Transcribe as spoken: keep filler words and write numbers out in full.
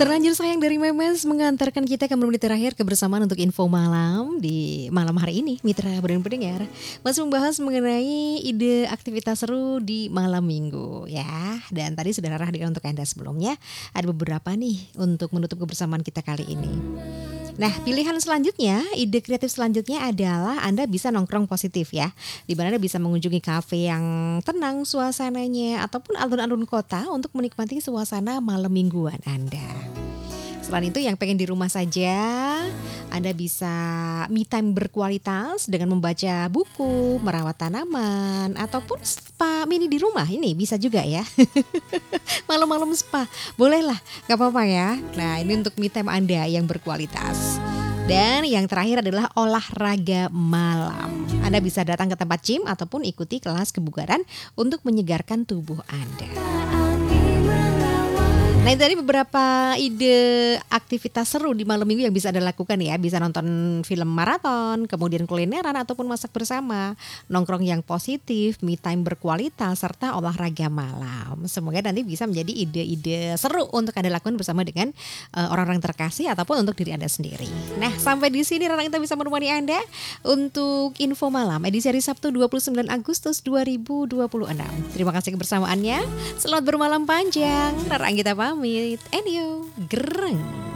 Terlanjur sayang dari Memes mengantarkan kita ke menit terakhir kebersamaan untuk info malam di malam hari ini. Mitra Buden Pendengar masih membahas mengenai ide aktivitas seru di malam minggu ya. Dan tadi sudah hadirkan untuk Anda sebelumnya. Ada beberapa nih untuk menutup kebersamaan kita kali ini. Nah, pilihan selanjutnya, ide kreatif selanjutnya adalah Anda bisa nongkrong positif ya. Di mana Anda bisa mengunjungi kafe yang tenang suasananya ataupun alun-alun kota untuk menikmati suasana malam mingguan Anda. Selain itu yang pengen di rumah saja, Anda bisa me time berkualitas dengan membaca buku, merawat tanaman, ataupun spa mini di rumah. Ini bisa juga ya. Malam-malam spa, bolehlah, gak apa-apa ya. Nah ini untuk me time Anda yang berkualitas. Dan yang terakhir adalah olahraga malam. Anda bisa datang ke tempat gym ataupun ikuti kelas kebugaran untuk menyegarkan tubuh Anda. Nah itu tadi beberapa ide aktivitas seru di malam minggu yang bisa Anda lakukan ya. Bisa nonton film maraton, kemudian kulineran ataupun masak bersama, nongkrong yang positif, me time berkualitas, serta olahraga malam. Semoga nanti bisa menjadi ide-ide seru untuk Anda lakukan bersama dengan uh, orang-orang terkasih ataupun untuk diri Anda sendiri. Nah sampai di sini Rara kita bisa menemani Anda untuk info malam edisi hari Sabtu dua puluh sembilan Agustus dua ribu dua puluh enam. Terima kasih kebersamaannya. Selamat bermalam panjang. Rara kita pamit. Enyo, gereng.